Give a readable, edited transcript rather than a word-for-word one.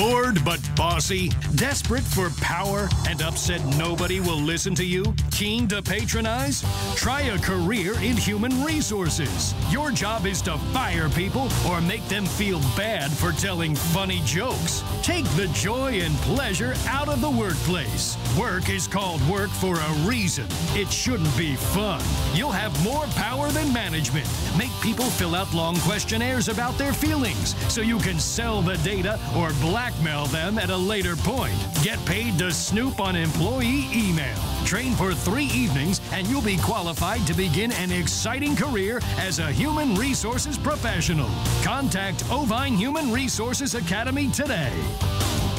Bored but bossy? Desperate for power and upset nobody will listen to you? Keen to patronize? Try a career in human resources. Your job is to fire people or make them feel bad for telling funny jokes. Take the joy and pleasure out of the workplace. Work is called work for a reason. It shouldn't be fun. You'll have more power than management. Make people fill out long questionnaires about their feelings so you can sell the data or blackmail them at a later point. Get paid to snoop on employee email. Train for 3 evenings and you'll be qualified to begin an exciting career as a human resources professional. Contact Ovine Human Resources Academy today.